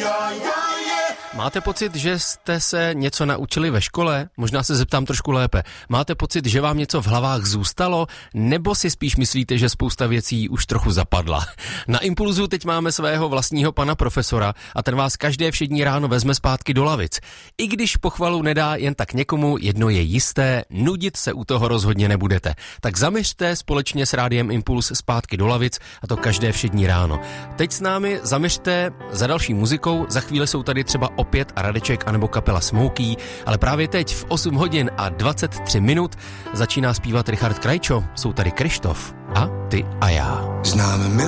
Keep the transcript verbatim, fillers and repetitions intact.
Máte pocit, že jste se něco naučili ve škole? Možná se zeptám trošku lépe. Máte pocit, že vám něco v hlavách zůstalo? Nebo si spíš myslíte, že spousta věcí už trochu zapadla? Na Impulzu teď máme svého vlastního pana profesora a ten vás každé všední ráno vezme zpátky do lavic. I když pochvalu nedá jen tak někomu, jedno je jisté, nudit se u toho rozhodně nebudete. Tak zaměřte společně s Rádiem Impuls zpátky do lavic a to každé všední ráno. Teď s námi zaměřte za další muzikou, za chvíli jsou tady třeba opět Radeček anebo kapela Smokey, ale právě teď v osm hodin a dvacet tři minut začíná zpívat Richard Krajčo, jsou tady Krištof a ty a já. Známe